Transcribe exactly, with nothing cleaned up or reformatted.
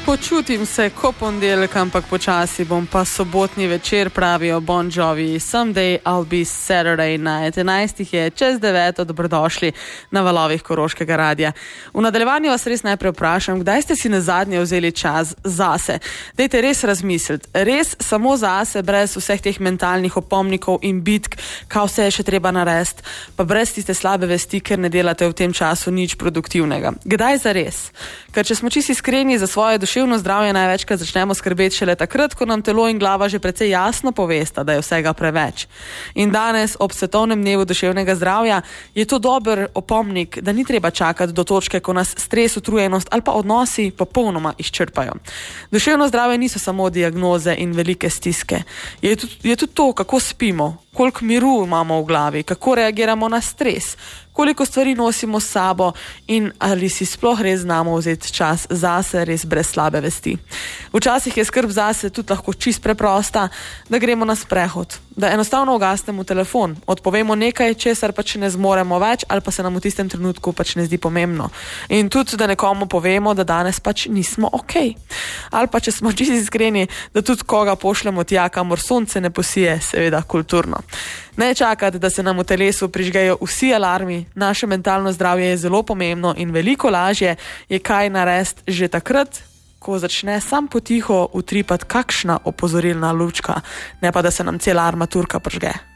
Počutim se ko ponedeljek, ampak počasi bom pa sobotni večer, pravijo Bon Jovi. Someday I'll be Saturday night. enajstih je čez deveto, dobrodošli na valovih Koroškega radia. V nadaljevanju vas res najprej vprašam, kdaj ste si nazadnje vzeli čas zase? Dajte res razmisliti, res samo zase, brez vseh teh mentalnih opomnikov in bitk, kaj vse je še treba narediti, pa brez tiste slabe vesti, ker ne delate v tem času nič produktivnega. Kdaj za res? Ker če smo čisto iskreni, za svoje duševno zdravje največkrat začnemo skrbeti šele takrat, ko nam telo in glava že precej jasno povesta, da je vsega preveč. In danes, ob svetovnem dnevu duševnega zdravja, je to dober opomnik, da ni treba čakati do točke, ko nas stres, utrujenost ali pa odnosi popolnoma izčrpajo. Duševno zdravje niso samo diagnoze in velike stiske. Je tudi, je tudi to, kako spimo, koliko miru imamo v glavi, kako reagiramo na stres, koliko stvari nosimo s sabo in ali si sploh res znamo vzeti čas zase, res brez slabe vesti. Včasih je skrb zase tudi lahko čist preprosta, da gremo na sprehod, da enostavno ugasnemo telefon, odpovemo nekaj, česar pač ne zmoremo več ali pa se nam v tistem trenutku pač ne zdi pomembno. In tudi, da nekomu povemo, da danes pač nismo okej. Ali pa, če smo čisto iskreni, da tudi koga pošljemo tja, kamor sonce ne posije, seveda kulturno. Ne čakati, da se nam v telesu prižgejo vsi alarmi, naše mentalno zdravje je zelo pomembno in veliko lažje je kaj narediti že takrat, ko začne sam potiho utripati kakšna opozorilna lučka, ne pa da se nam cela armaturka prižge.